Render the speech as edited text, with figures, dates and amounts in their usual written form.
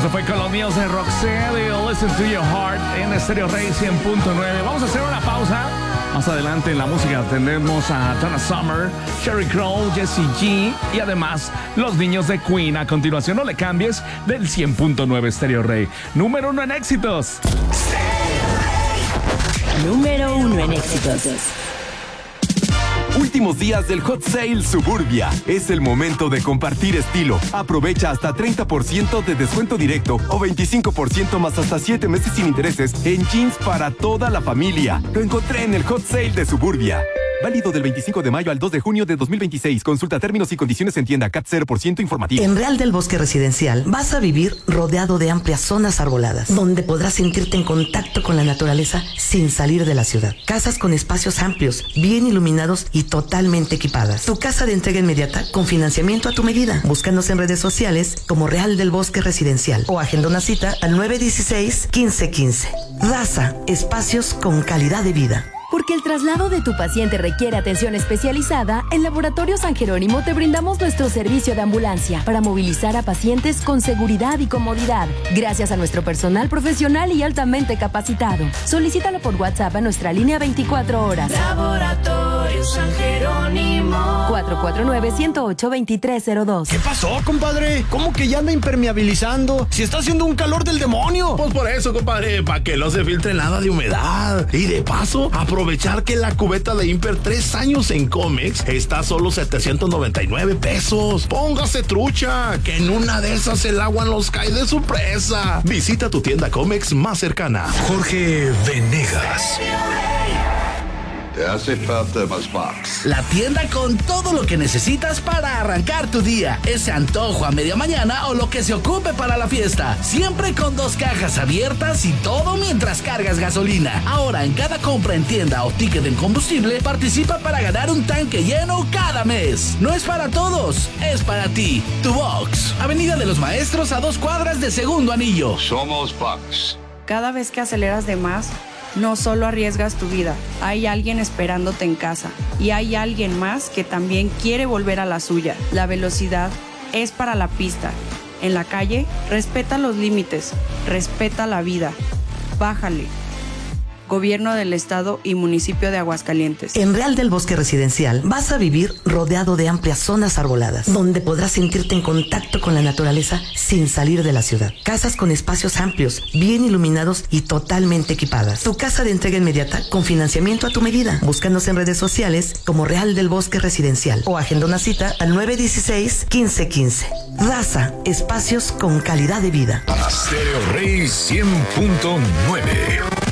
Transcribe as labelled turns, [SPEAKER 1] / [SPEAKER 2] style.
[SPEAKER 1] Eso fue con los míos de Roxette, Listen to Your Heart en Stereo Rey 100.9. Vamos a hacer una pausa. Más adelante en la música tendremos a Donna Summer, Sheryl Crow, Jessie G y además los niños de Queen. A continuación, no le cambies, del 100.9 Stereo Rey. Número 1 en éxitos.
[SPEAKER 2] Número 1 en éxitos.
[SPEAKER 3] Últimos días del Hot Sale Suburbia. Es el momento de compartir estilo. Aprovecha hasta 30% de descuento directo o 25% más hasta 7 meses sin intereses en jeans para toda la familia. Lo encontré en el Hot Sale de Suburbia. Válido del 25 de mayo al 2 de junio de 2026. Consulta términos y condiciones en tienda. CAT 0% informativo.
[SPEAKER 4] En Real del Bosque Residencial vas a vivir rodeado de amplias zonas arboladas, donde podrás sentirte en contacto con la naturaleza sin salir de la ciudad. Casas con espacios amplios, bien iluminados y totalmente equipadas. Tu casa de entrega inmediata con financiamiento a tu medida. Búscanos en redes sociales como Real del Bosque Residencial o agenda una cita al 916-1515. Raza, espacios con calidad de vida.
[SPEAKER 2] Porque el traslado de tu paciente requiere atención especializada, en Laboratorio San Jerónimo te brindamos nuestro servicio de ambulancia para movilizar a pacientes con seguridad y comodidad, gracias a nuestro personal profesional y altamente capacitado. Solicítalo por WhatsApp a nuestra línea 24 horas.
[SPEAKER 5] Laboratorio San Jerónimo.
[SPEAKER 2] 449-108-2302.
[SPEAKER 6] ¿Qué pasó, compadre? ¿Cómo que ya anda impermeabilizando? Si está haciendo un calor del demonio.
[SPEAKER 7] Pues por eso, compadre, para que no se filtre nada de humedad. Y de paso, aprovechar que la cubeta de Imper 3 años en Comex está a solo 799 pesos. Póngase trucha, que en una de esas el agua nos cae de sorpresa. Visita tu tienda Comex más cercana.
[SPEAKER 8] Jorge Venegas.
[SPEAKER 9] Te hace falta más box.
[SPEAKER 10] La tienda con todo lo que necesitas para arrancar tu día. Ese antojo a media mañana o lo que se ocupe para la fiesta. Siempre con 2 cajas abiertas y todo mientras cargas gasolina. Ahora en cada compra en tienda o ticket en combustible, participa para ganar un tanque lleno cada mes. No es para todos, es para ti. Tu Box. Avenida de los Maestros a 2 cuadras de Segundo Anillo.
[SPEAKER 9] Somos Box.
[SPEAKER 11] Cada vez que aceleras de más, no solo arriesgas tu vida, hay alguien esperándote en casa y hay alguien más que también quiere volver a la suya. La velocidad es para la pista. En la calle, respeta los límites, respeta la vida. Bájale. Gobierno del Estado y Municipio de Aguascalientes.
[SPEAKER 4] En Real del Bosque Residencial vas a vivir rodeado de amplias zonas arboladas, donde podrás sentirte en contacto con la naturaleza sin salir de la ciudad. Casas con espacios amplios, bien iluminados y totalmente equipadas. Tu casa de entrega inmediata con financiamiento a tu medida. Búscanos en redes sociales como Real del Bosque Residencial o agenda una cita al 916-1515. Raza, espacios con calidad de vida.
[SPEAKER 8] Stereo Rey 100.9.